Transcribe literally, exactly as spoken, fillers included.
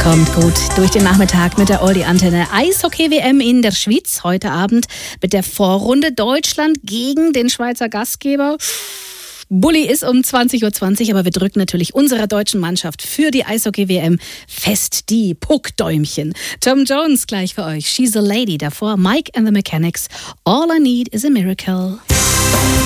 kommt gut durch den Nachmittag mit der Oldie-Antenne. Eishockey-W M in der Schweiz heute Abend mit der Vorrunde Deutschland gegen den Schweizer Gastgeber. Bulli ist um zwanzig Uhr zwanzig, aber wir drücken natürlich unserer deutschen Mannschaft für die Eishockey-W M fest die Puckdäumchen. Tom Jones gleich für euch. She's a Lady. Davor Mike and the Mechanics. All I Need is a Miracle.